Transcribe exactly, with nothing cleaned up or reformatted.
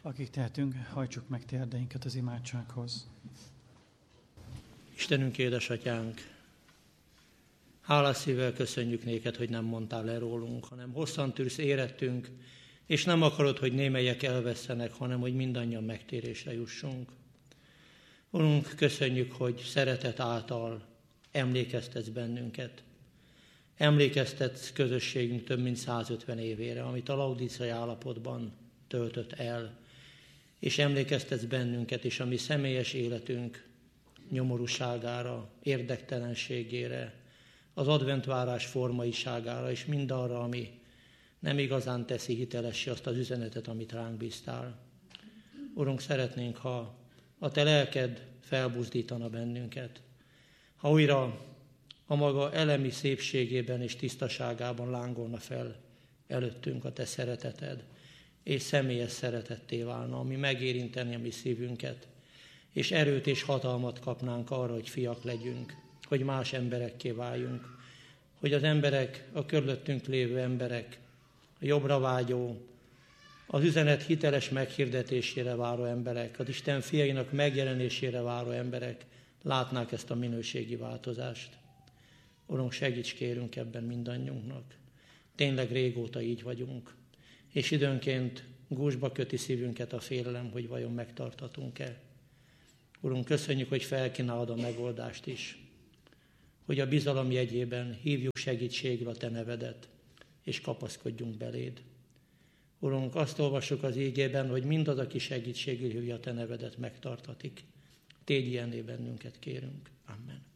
Akik tehetünk, hajtsuk meg térdeinket az imádsághoz. Istenünk, édesatyánk, hálás szívvel köszönjük néked, hogy nem mondtál le rólunk, hanem hosszan tűrsz érettünk, és nem akarod, hogy némelyek elvesszenek, hanem hogy mindannyian megtérésre jussunk. Urunk, köszönjük, hogy szeretet által emlékeztetsz bennünket. Emlékeztetsz közösségünk több mint százötven évére, amit a laudíciai állapotban töltött el, és emlékeztetsz bennünket is a mi személyes életünk nyomorúságára, érdektelenségére, az adventvárás formaiságára, és mindarra, ami nem igazán teszi hitelessé azt az üzenetet, amit ránk bíztál. Urunk, szeretnénk, ha a te lelked felbuzdítana bennünket, ha újra a maga elemi szépségében és tisztaságában lángolna fel előttünk a te szereteted, és személyes szeretetté válna, ami megérinteni a mi szívünket, és erőt és hatalmat kapnánk arra, hogy fiak legyünk, hogy más emberekké váljunk, hogy az emberek, a körülöttünk lévő emberek, a jobbra vágyó, az üzenet hiteles meghirdetésére váró emberek, az Isten fiainak megjelenésére váró emberek látnák ezt a minőségi változást. Urunk, segíts kérünk ebben mindannyiunknak. Tényleg régóta így vagyunk, és időnként gúzsba köti szívünket a félelem, hogy vajon megtarthatunk-e. Urunk, köszönjük, hogy felkínálod a megoldást is, hogy a bizalom jegyében hívjuk segítségre a te nevedet, és kapaszkodjunk beléd. Urunk, azt olvassuk az ígében, hogy mindaz, aki segítségül hívja a te nevedet, megtartatik. Tégy ilyenné bennünket, kérünk. Amen.